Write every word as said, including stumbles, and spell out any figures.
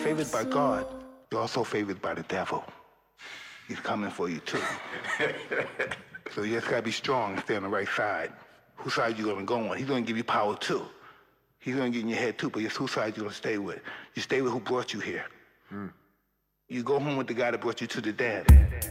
favored by God, you're also favored by the devil. He's coming for you too. So you just gotta be strong and stay on the right side. Whose side you gonna go on? He's gonna give you power too. He's gonna get in your head too, but it's whose side you gonna stay with. You stay with who brought you here. Mm. You go home with the guy that brought you to the dad.